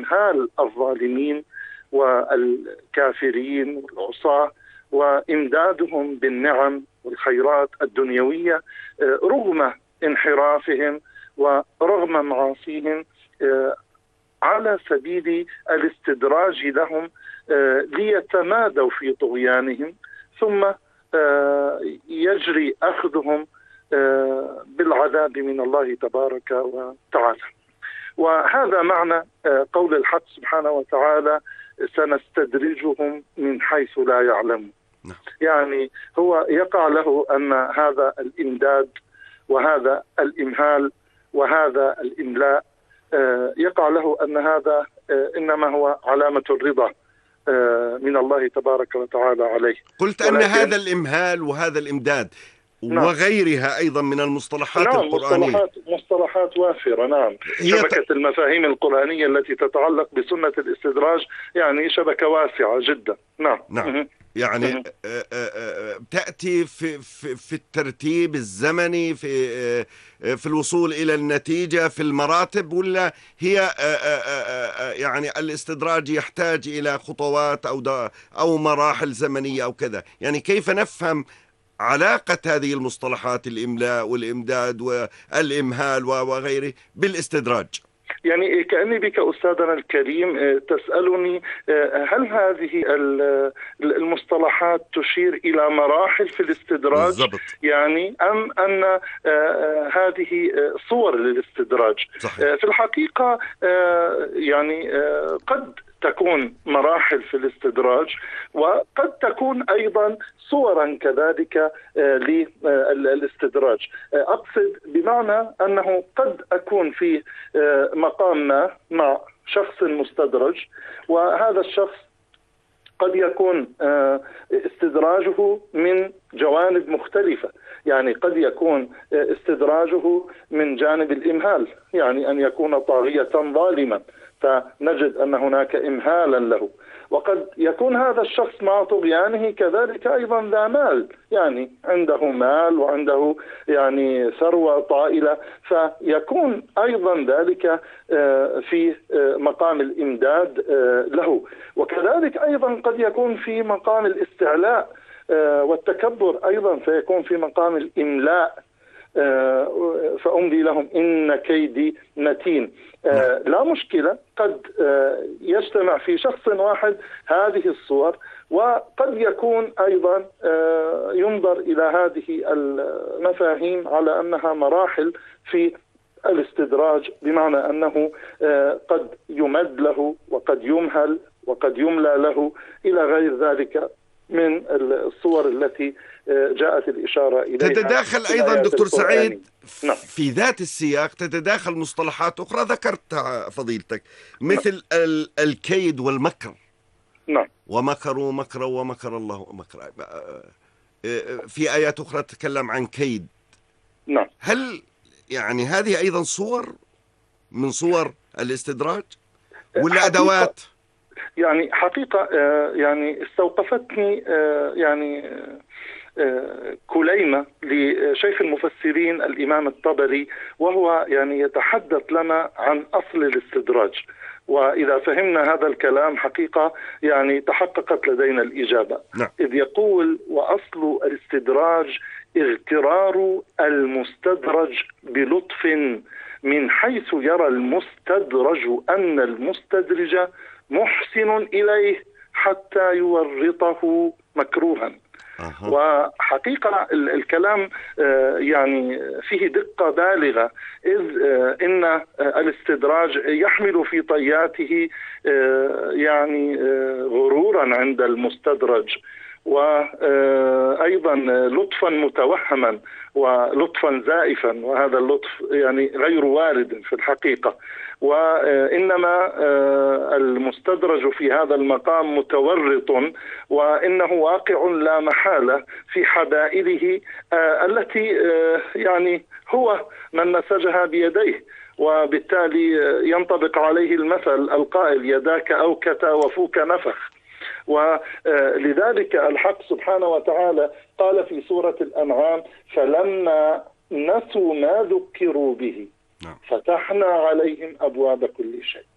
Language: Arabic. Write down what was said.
إمهال الظالمين والكافرين والعصاة وإمدادهم بالنعم والخيرات الدنيوية رغم انحرافهم ورغم معاصيهم، على سبيل الاستدراج لهم ليتمادوا في طغيانهم، ثم يجري أخذهم بالعذاب من الله تبارك وتعالى. وهذا معنى قول الحق سبحانه وتعالى: سنستدرجهم من حيث لا يعلمون. يعني هو يقع له أن هذا الإمداد وهذا الإمهال وهذا الإملاء يقع له أن هذا إنما هو علامة الرضا من الله تبارك وتعالى عليه. قلت أن هذا الإمهال وهذا الإمداد وغيرها أيضا من المصطلحات القرآنية مصطلحات وافرة. نعم، شبكة المفاهيم القرآنية التي تتعلق بسنة الاستدراج يعني شبكة واسعة جدا. نعم. يعني تأتي في الترتيب الزمني، في الوصول إلى النتيجة، في المراتب، ولا هي يعني الاستدراج يحتاج إلى خطوات أو مراحل زمنية أو كذا؟ يعني كيف نفهم علاقة هذه المصطلحات، الإملاء والإمداد والإمهال وغيره، بالاستدراج؟ يعني كأني بك أستاذنا الكريم تسألني هل هذه المصطلحات تشير إلى مراحل في الاستدراج بالضبط. يعني أم أن هذه صور للاستدراج؟ صحيح. في الحقيقة يعني قد تكون مراحل في الاستدراج، وقد تكون أيضا صورا كذلك للاستدراج. أقصد بمعنى أنه قد أكون في مقام ما مع شخص مستدرج، وهذا الشخص قد يكون استدراجه من جوانب مختلفة. يعني قد يكون استدراجه من جانب الإمهال، يعني أن يكون طاغية ظالما فنجد أن هناك إمهالا له، وقد يكون هذا الشخص مع طغيانه كذلك أيضا ذا مال، يعني عنده مال وعنده يعني ثروة طائلة، فيكون أيضا ذلك في مقام الإمداد له. وكذلك أيضا قد يكون في مقام الاستعلاء والتكبر، أيضا فيكون في مقام الإملاء، فأملي لهم إن كيدي متين. لا مشكلة، قد يجتمع في شخص واحد هذه الصور، وقد يكون أيضا ينظر إلى هذه المفاهيم على أنها مراحل في الاستدراج، بمعنى أنه قد يمد له وقد يمهل وقد يملى له إلى غير ذلك من الصور التي جاءت الإشارة إليها. تتداخل أيضا دكتور سعيد في ذات السياق، تتداخل مصطلحات أخرى ذكرتها فضيلتك، مثل الكيد والمكر. نعم. ومكروا مكرا ومكر الله مكرا. في آيات أخرى تتكلم عن كيد. نعم. هل يعني هذه أيضا صور من صور الاستدراج ولا أدوات؟ يعني حقيقة يعني استوقفتني يعني كليمة لشيخ المفسرين الإمام الطبري، وهو يعني يتحدث لنا عن أصل الاستدراج. وإذا فهمنا هذا الكلام حقيقة يعني تحققت لدينا الإجابة. نعم. إذ يقول: وأصل الاستدراج اغترار المستدرج بلطف من حيث يرى المستدرج أن المستدرج محسن إليه حتى يورطه مكروها. وحقيقة الكلام يعني فيه دقة بالغة، إذ إن الاستدراج يحمل في طياته يعني غرورا عند المستدرج، وأيضا لطفا متوهما ولطفا زائفا، وهذا اللطف يعني غير وارد في الحقيقة. وإنما المستدرج في هذا المقام متورط، وإنه واقع لا محالة في حبائله التي يعني هو من نسجها بيديه، وبالتالي ينطبق عليه المثل القائل: يداك أوكتا وفوك نفخ. ولذلك الحق سبحانه وتعالى قال في سورة الأنعام: فلما نسوا ما ذكروا به فتحنا عليهم أبواب كل شيء.